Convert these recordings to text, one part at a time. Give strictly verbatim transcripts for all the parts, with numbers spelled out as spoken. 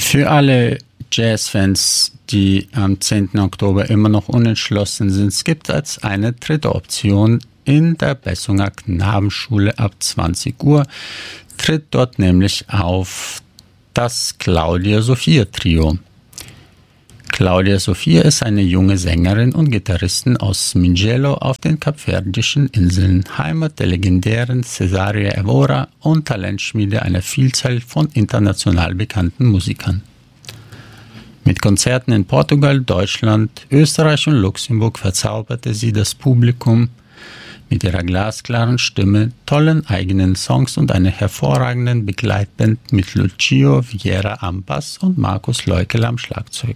Für alle Jazzfans, die am zehnten Oktober immer noch unentschlossen sind, gibt es eine dritte Option in der Bessunger Knabenschule ab zwanzig Uhr. Tritt dort nämlich auf das Claudia Sophia Trio. Claudia Sophia ist eine junge Sängerin und Gitarristin aus Mindelo auf den Kapverdischen Inseln, Heimat der legendären Cesaria Evora und Talentschmiede einer Vielzahl von international bekannten Musikern. Mit Konzerten in Portugal, Deutschland, Österreich und Luxemburg verzauberte sie das Publikum mit ihrer glasklaren Stimme, tollen eigenen Songs und einer hervorragenden Begleitband mit Lucio Vieira am Bass und Markus Leukel am Schlagzeug.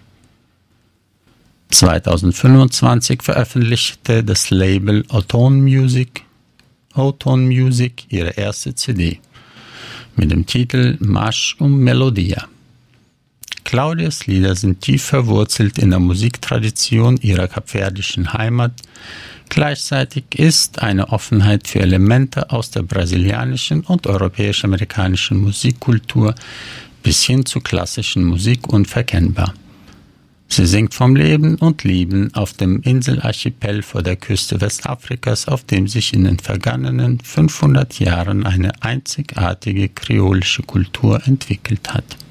zweitausendfünfundzwanzig veröffentlichte das Label O-Tone Music, O-Tone Music ihre erste C D mit dem Titel Marsch um Melodia. Claudias Lieder sind tief verwurzelt in der Musiktradition ihrer kapverdischen Heimat. Gleichzeitig ist eine Offenheit für Elemente aus der brasilianischen und europäisch-amerikanischen Musikkultur bis hin zu klassischen Musik unverkennbar. Sie singt vom Leben und Lieben auf dem Inselarchipel vor der Küste Westafrikas, auf dem sich in den vergangenen fünfhundert Jahren eine einzigartige kreolische Kultur entwickelt hat.